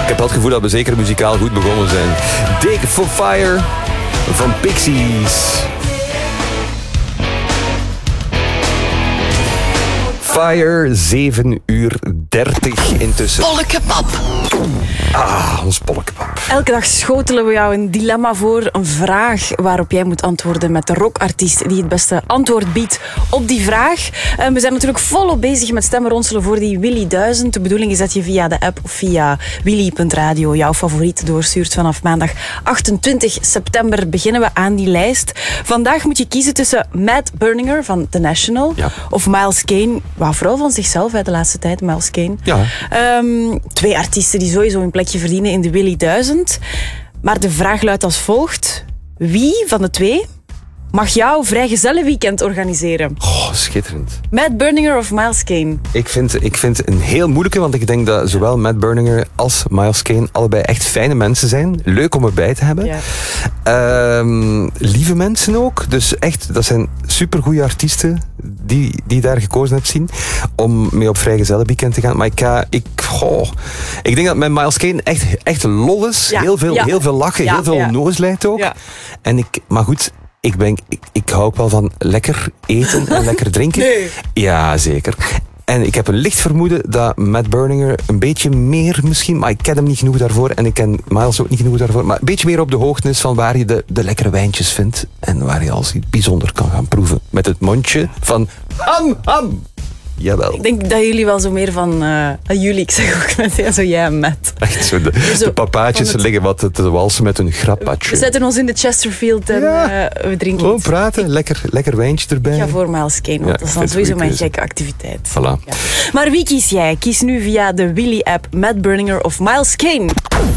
heb wel het gevoel dat we zeker muzikaal goed begonnen zijn. Dig for Fire van Pixies. Fire, 7:30 intussen. Bollekebab. Ons bollekebab. Elke dag schotelen we jou een dilemma voor, een vraag waarop jij moet antwoorden met de rockartiest die het beste antwoord biedt op die vraag. We zijn natuurlijk volop bezig met stemmen ronselen voor die Willy 1000. De bedoeling is dat je via de app of via willy.radio jouw favoriet doorstuurt. Vanaf maandag 28 september beginnen we aan die lijst. Vandaag moet je kiezen tussen Matt Berninger van The National of Miles Kane. Vooral van zichzelf de laatste tijd, Miles Kane. Ja. Twee artiesten die sowieso een plekje verdienen in de Willy 1000. Maar de vraag luidt als volgt. Wie van de twee mag jouw vrijgezellenweekend organiseren? Oh, schitterend. Matt Berninger of Miles Kane? Ik vind het een heel moeilijke, want ik denk dat zowel Matt Berninger als Miles Kane allebei echt fijne mensen zijn. Leuk om erbij te hebben. Ja. Lieve mensen ook. Dus echt, dat zijn supergoeie artiesten die daar gekozen heb zien om mee op vrijgezellenweekend te gaan. Maar ik denk dat met Miles Kane echt lol is. Ja. Heel veel lachen, heel veel onnozelheid ook. Ja. Maar goed, ik hou ook wel van lekker eten en lekker drinken. Nee. Ja, zeker. En ik heb een licht vermoeden dat Matt Berninger een beetje meer misschien, maar ik ken hem niet genoeg daarvoor en ik ken Miles ook niet genoeg daarvoor, maar een beetje meer op de hoogte is van waar je de lekkere wijntjes vindt en waar je als iets bijzonder kan gaan proeven. Met het mondje van ham. Jawel. Ik denk dat jullie wel zo meer van... jullie, ik zeg ook met zo jij en Matt. Echt zo, de papaatjes liggen wat te walsen met een grapatje. We zetten ons in de Chesterfield en we drinken gewoon iets. praten, lekker wijntje erbij. Ik ga voor Miles Kane, want dat is dan sowieso mijn gekke activiteit. Voilà. Ja. Maar wie kies jij? Kies nu via de Willy-app Matt Berninger of Miles Kane.